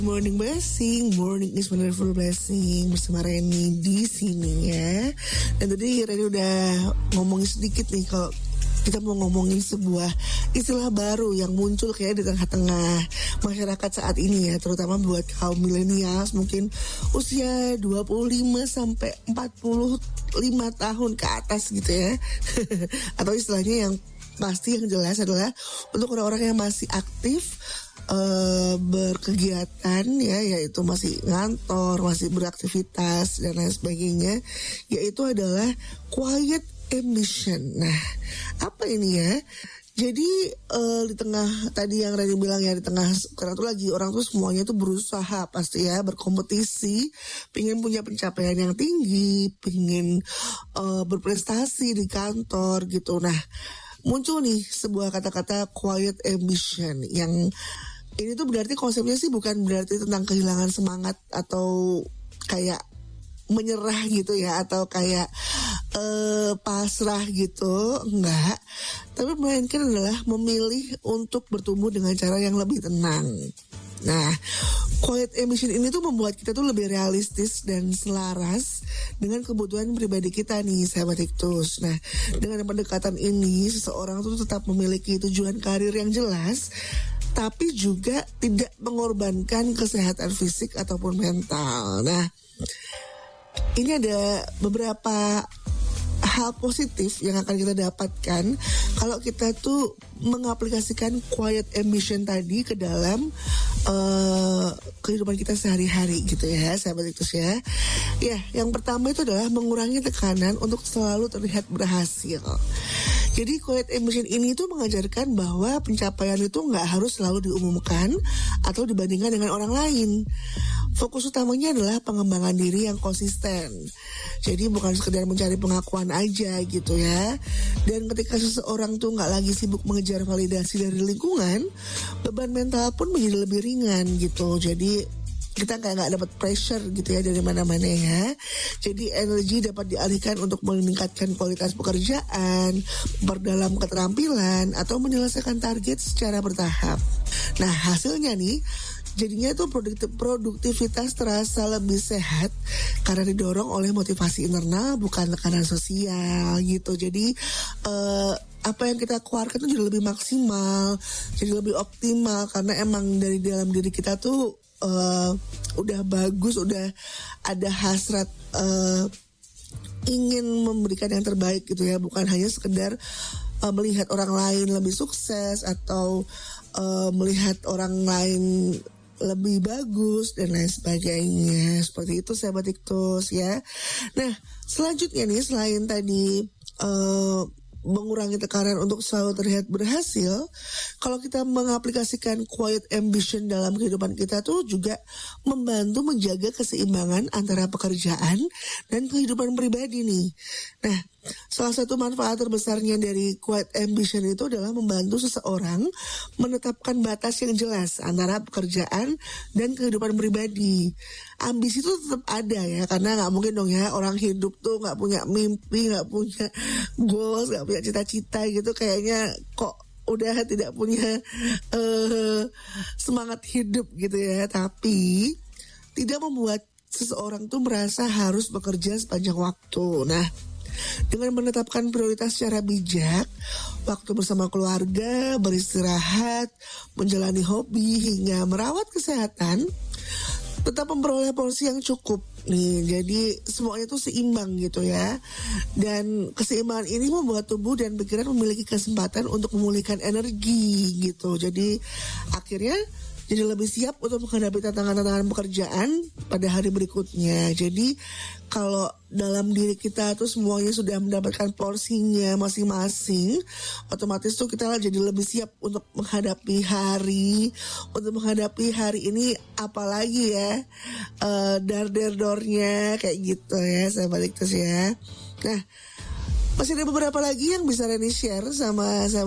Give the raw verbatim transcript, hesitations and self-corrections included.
Morning blessing, morning is wonderful blessing bersama Reni di sini ya. Dan tadi Reni udah ngomongin sedikit nih kalau kita mau ngomongin sebuah istilah baru yang muncul kayak di tengah-tengah masyarakat saat ini ya, terutama buat kaum milenial mungkin usia dua puluh lima sampai empat puluh lima tahun ke atas gitu ya. Atau istilahnya yang pasti yang jelas adalah untuk orang-orang yang masih aktif Uh, berkegiatan ya, yaitu masih ngantor, masih beraktivitas dan lain sebagainya, yaitu adalah quiet ambition. Nah, apa ini ya? Jadi uh, di tengah tadi yang Reni bilang ya, di tengah sekarang tuh lagi orang tuh semuanya tuh berusaha pasti ya, berkompetisi, pengen punya pencapaian yang tinggi, pengen uh, berprestasi di kantor gitu. Nah, muncul nih sebuah kata-kata quiet ambition yang ini tuh berarti konsepnya sih bukan berarti tentang kehilangan semangat atau kayak menyerah gitu ya, atau kayak uh, pasrah gitu, enggak. Tapi melainkan adalah memilih untuk bertumbuh dengan cara yang lebih tenang. Nah, quiet ambition ini tuh membuat kita tuh lebih realistis dan selaras dengan kebutuhan pribadi kita nih, sahabat Iktus. Nah, dengan pendekatan ini, seseorang tuh tetap memiliki tujuan karir yang jelas, tapi juga tidak mengorbankan kesehatan fisik ataupun mental. Nah, ini ada beberapa hal positif yang akan kita dapatkan kalau kita tuh mengaplikasikan quiet ambition tadi ke dalam uh, kehidupan kita sehari-hari gitu ya, sahabat Iktus ya. Ya, yang pertama itu adalah mengurangi tekanan untuk selalu terlihat berhasil. Jadi quiet ambition ini tuh mengajarkan bahwa pencapaian itu nggak harus selalu diumumkan atau dibandingkan dengan orang lain. Fokus utamanya adalah pengembangan diri yang konsisten. Jadi bukan sekedar mencari pengakuan aja gitu ya. Dan ketika seseorang tuh nggak lagi sibuk mengejar validasi dari lingkungan, beban mental pun menjadi lebih ringan gitu. Jadi kita kayak nggak dapat pressure gitu ya dari mana-mana ya. Jadi energi dapat dialihkan untuk meningkatkan kualitas pekerjaan, berdalam keterampilan, atau menyelesaikan target secara bertahap. Nah, hasilnya nih jadinya tuh produktif, produktivitas terasa lebih sehat karena didorong oleh motivasi internal bukan tekanan sosial gitu. Jadi uh, apa yang kita keluarkan tuh jadi lebih maksimal, jadi lebih optimal karena emang dari dalam diri kita tuh uh, udah bagus, udah ada hasrat uh, ingin memberikan yang terbaik gitu ya, bukan hanya sekedar uh, melihat orang lain lebih sukses atau uh, melihat orang lain lebih bagus dan lain sebagainya. Seperti itu sahabat Iktus ya. Nah, selanjutnya nih selain tadi uh, mengurangi tekanan untuk selalu terlihat berhasil, kalau kita mengaplikasikan quiet ambition dalam kehidupan kita tuh juga membantu menjaga keseimbangan antara pekerjaan dan kehidupan pribadi nih. Nah, salah satu manfaat terbesarnya dari quiet ambition itu adalah membantu seseorang menetapkan batas yang jelas antara pekerjaan dan kehidupan pribadi. Ambisi itu tetap ada ya, karena nggak mungkin dong ya orang hidup tuh nggak punya mimpi, nggak punya goals, nggak punya cita-cita gitu, kayaknya kok udah tidak punya uh, semangat hidup gitu ya. Tapi tidak membuat seseorang tuh merasa harus bekerja sepanjang waktu. Nah, dengan menetapkan prioritas secara bijak, waktu bersama keluarga, beristirahat, menjalani hobi, hingga merawat kesehatan, tetap memperoleh porsi yang cukup nih. Jadi semuanya tuh seimbang gitu ya. Dan keseimbangan ini membuat tubuh dan pikiran memiliki kesempatan untuk memulihkan energi gitu. Jadi akhirnya jadi lebih siap untuk menghadapi tantangan-tantangan pekerjaan pada hari berikutnya. Jadi kalau dalam diri kita tuh semuanya sudah mendapatkan porsinya masing-masing, otomatis tuh kita jadi lebih siap untuk menghadapi hari, untuk menghadapi hari ini apalagi ya, uh, dar-der-dornya kayak gitu ya, saya balik terus ya. Nah, masih ada beberapa lagi yang bisa Reni share sama saya.